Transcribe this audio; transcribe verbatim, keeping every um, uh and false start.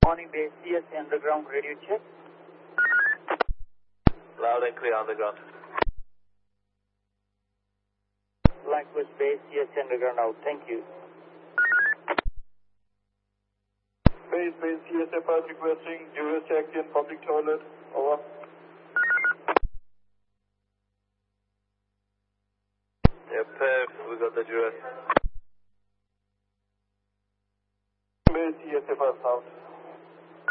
Morning base, C S underground radio check. Loud and clear underground. Likewise base, C S underground out. Thank you. Base, base, C S F is requesting Julius check in public toilet. Over. Yep, uh, we got the Julius.